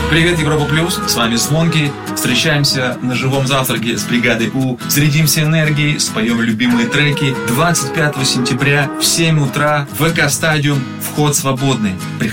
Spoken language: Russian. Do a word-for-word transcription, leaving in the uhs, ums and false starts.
Привет, Европа Плюс, с вами Звонкий. Встречаемся на живом завтраке с бригадой У. Зарядимся энергией, споем любимые треки. двадцать пятого сентября в семь утра, ВК Стадиум, вход свободный.